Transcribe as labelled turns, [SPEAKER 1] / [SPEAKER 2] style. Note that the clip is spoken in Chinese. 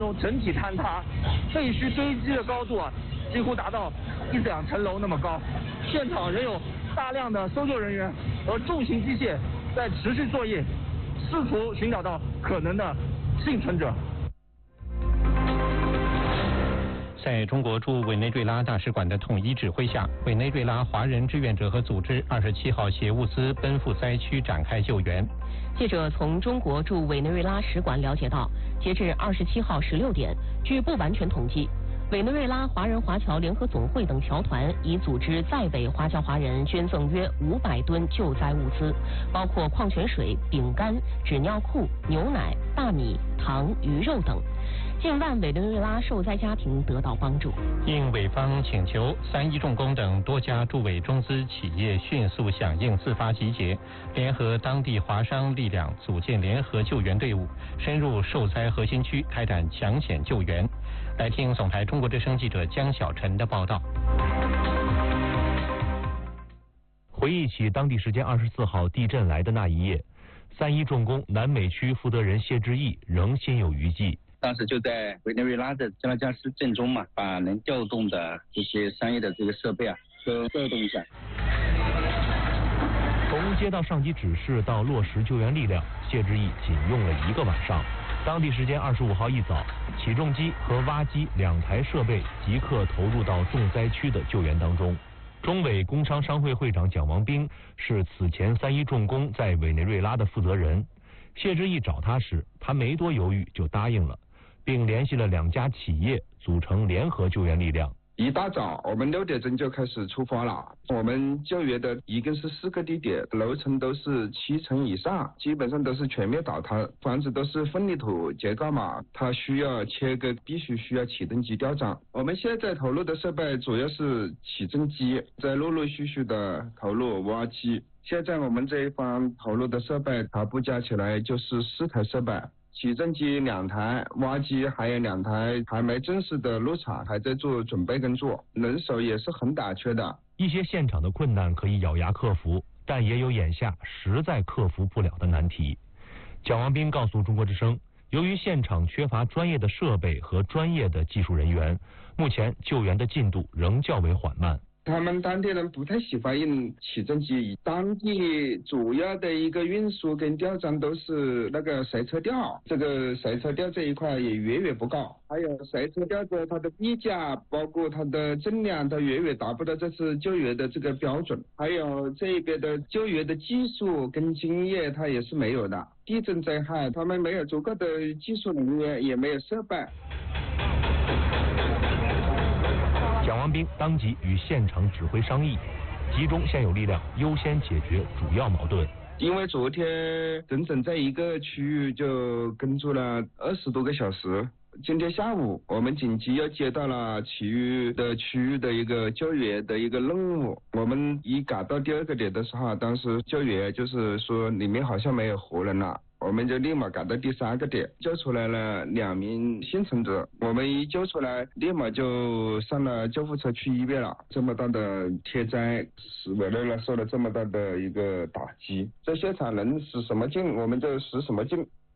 [SPEAKER 1] 整体坍塌，废墟堆积的高度几乎达到1、2层楼那么高。现场仍有大量的搜救人员和重型机械在持续作业，试图寻找到可能的幸存者。
[SPEAKER 2] 在中国驻委内瑞拉大使馆的统一指挥下，委内瑞拉华人志愿者和组织27号携物资奔赴灾区展开救援。
[SPEAKER 3] 记者从中国驻委内瑞拉使馆了解到，截至27号16点，据不完全统计，委内瑞拉华人华侨联合总会等侨团已组织在委华侨华人捐赠约500吨救灾物资，包括矿泉水、饼干、纸尿裤、牛奶、大米、糖、鱼肉等。近万委内瑞拉受灾家庭得到帮助。
[SPEAKER 2] 应委方请求，3一重工等多家驻委中资企业迅速响应自发集结，联合当地华商力量组建联合救援队伍，深入受灾核心区开展抢险救援。来听总台中国之声记者江小晨的报道。
[SPEAKER 4] 回忆起当地时间24号地震来的那一夜，3一重工南美区负责人谢志毅仍心有余悸。
[SPEAKER 5] 当时就在委内瑞拉的加拉加斯镇中嘛，把能调动的这些商业的这个设备都调动一下。
[SPEAKER 4] 从接到上级指示到落实救援力量，谢志毅仅用了1个晚上。当地时间25号一早，起重机和挖机2台设备即刻投入到重灾区的救援当中。中委工商商会会长蒋王兵是此前3一重工在委内瑞拉的负责人。谢志毅找他时，他没多犹豫就答应了，并联系了2家企业组成联合救援力量。
[SPEAKER 6] 一大早，我们6点钟就开始出发了。我们救援的一共是4个地点，楼层都是7层以上，基本上都是全面倒塌，房子都是分离土结构嘛，它需要切割，必须需要起重机吊涨。我们现在投入的设备主要是起重机，在陆陆续续的投入挖机。现在我们这一方投入的设备，它不加起来就是4台设备。起重机2台，挖机还有2台，还没正式的入场，还在做准备工作，人手也是很短缺的。
[SPEAKER 4] 一些现场的困难可以咬牙克服，但也有眼下实在克服不了的难题。蒋王兵告诉中国之声，由于现场缺乏专业的设备和专业的技术人员，目前救援的进度仍较为缓慢。
[SPEAKER 6] 他们当地人不太喜欢用起重机，当地主要的一个运输跟吊装都是那个随车吊，这个随车吊这一块也远远不够，还有随车吊的它的臂架，包括它的重量，它远远达不到这次救援的这个标准，还有这边的救援的技术跟经验它也是没有的。地震灾害，他们没有足够的技术人员，也没有设备。
[SPEAKER 4] 蒋王兵当即与现场指挥商议，集中现有力量，优先解决主要矛盾。
[SPEAKER 6] 因为昨天整整在一个区域就工作了20多个小时，今天下午我们紧急又接到了其余的区域的一个救援的一个任务。我们一赶到第2个点的时候，当时救援就是说里面好像没有活人了，我们就立马赶到第3个点，救出来了2名幸存者。我们一救出来，立马就上了救护车去医院了。这么大的天灾，使委内瑞拉受了这么大的一个打击，在现场能使什么劲我们就使什么劲。